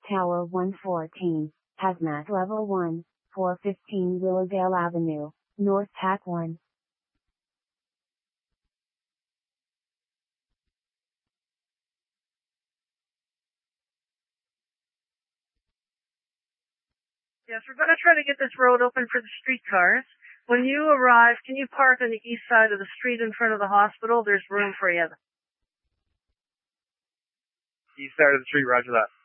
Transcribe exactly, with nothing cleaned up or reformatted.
Tower one fourteen, Hazmat Level one, four fifteen Willowdale Avenue, North Tack one. Yes, we're going to try to get this road open for the streetcars. When you arrive, can you park on the east side of the street in front of the hospital? There's room for you. East side of the street, roger that.